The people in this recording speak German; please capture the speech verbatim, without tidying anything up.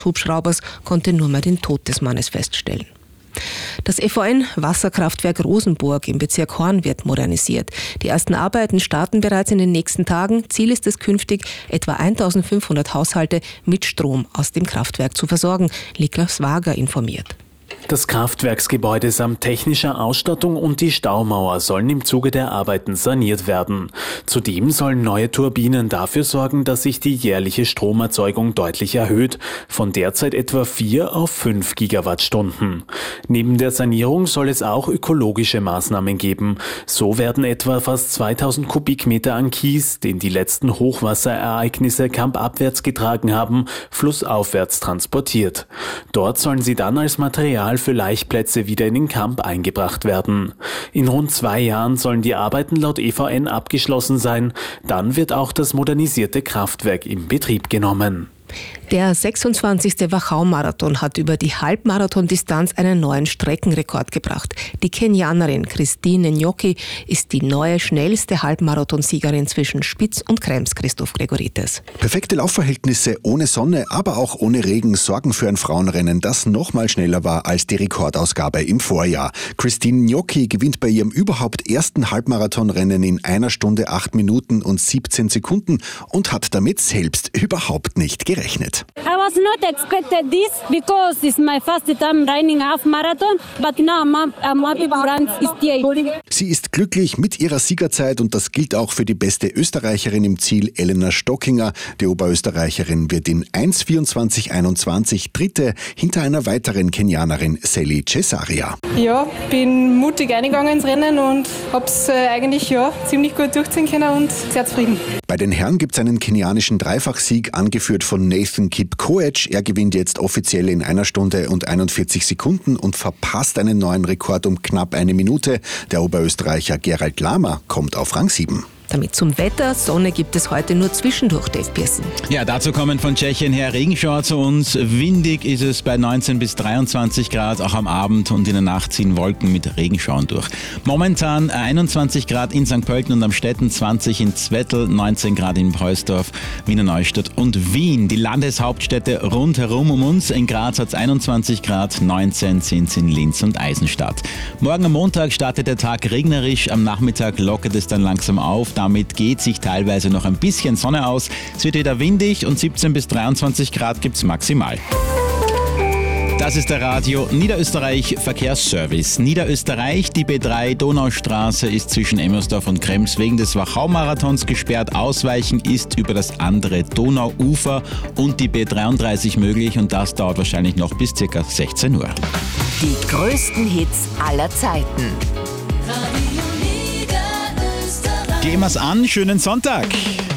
Hubschraubers konnte nur mehr den Tod des Mannes feststellen. Das E V N-Wasserkraftwerk Rosenburg im Bezirk Horn wird modernisiert. Die ersten Arbeiten starten bereits in den nächsten Tagen. Ziel ist es künftig, etwa eintausendfünfhundert Haushalte mit Strom aus dem Kraftwerk zu versorgen. Niklas Wager informiert. Das Kraftwerksgebäude samt technischer Ausstattung und die Staumauer sollen im Zuge der Arbeiten saniert werden. Zudem sollen neue Turbinen dafür sorgen, dass sich die jährliche Stromerzeugung deutlich erhöht, von derzeit etwa vier auf fünf Gigawattstunden. Neben der Sanierung soll es auch ökologische Maßnahmen geben. So werden etwa fast zweitausend Kubikmeter an Kies, den die letzten Hochwasserereignisse kampabwärts getragen haben, flussaufwärts transportiert. Dort sollen sie dann als Material für Laichplätze wieder in den Kamp eingebracht werden. In rund zwei Jahren sollen die Arbeiten laut E V N abgeschlossen sein. Dann wird auch das modernisierte Kraftwerk in Betrieb genommen. Der sechsundzwanzigste Wachau-Marathon hat über die Halbmarathon-Distanz einen neuen Streckenrekord gebracht. Die Kenianerin Christine Njoki ist die neue, schnellste Halbmarathonsiegerin zwischen Spitz und Krems, Christoph Gregorites. Perfekte Laufverhältnisse ohne Sonne, aber auch ohne Regen sorgen für ein Frauenrennen, das noch mal schneller war als die Rekordausgabe im Vorjahr. Christine Njoki gewinnt bei ihrem überhaupt ersten Halbmarathonrennen in einer Stunde, acht Minuten und siebzehn Sekunden und hat damit selbst überhaupt nicht gerechnet. I was not expected this because it's my first time running half marathon, but now I'm, I'm happy to run sixty-eight. Sie ist glücklich mit ihrer Siegerzeit und das gilt auch für die beste Österreicherin im Ziel, Elena Stockinger. Die Oberösterreicherin wird in eins vierundzwanzig einundzwanzig Dritte hinter einer weiteren Kenianerin, Sally Cesaria. Ja, bin mutig eingegangen ins Rennen und hab's äh, eigentlich ja, ziemlich gut durchziehen können und sehr zufrieden. Bei den Herren gibt es einen kenianischen Dreifachsieg, angeführt von Nathan Kip-Koech. Er gewinnt jetzt offiziell in einer Stunde und einundvierzig Sekunden und verpasst einen neuen Rekord um knapp eine Minute. Der Oberösterreicher Gerald Lahmer kommt auf Rang sieben. Damit zum Wetter. Sonne gibt es heute nur zwischendurch, Dave Pearson. Ja, dazu kommen von Tschechien her Regenschauer zu uns. Windig ist es bei neunzehn bis dreiundzwanzig Grad, auch am Abend, und in der Nacht ziehen Wolken mit Regenschauern durch. Momentan einundzwanzig Grad in Sankt Pölten und am Städten, zwanzig in Zwettl, neunzehn Grad in Preußdorf, Wiener Neustadt und Wien. Die Landeshauptstädte rundherum um uns. In Graz hat es einundzwanzig Grad, neunzehn sind es in Linz und Eisenstadt. Morgen am Montag startet der Tag regnerisch, am Nachmittag lockert es dann langsam auf. Damit geht sich teilweise noch ein bisschen Sonne aus. Es wird wieder windig und siebzehn bis dreiundzwanzig Grad gibt es maximal. Das ist der Radio Niederösterreich Verkehrsservice. Niederösterreich, die B drei Donaustraße ist zwischen Emmersdorf und Krems wegen des Wachau-Marathons gesperrt. Ausweichen ist über das andere Donauufer und die B dreiunddreißig möglich und das dauert wahrscheinlich noch bis ca. sechzehn Uhr. Die größten Hits aller Zeiten. Gehen wir's an, schönen Sonntag!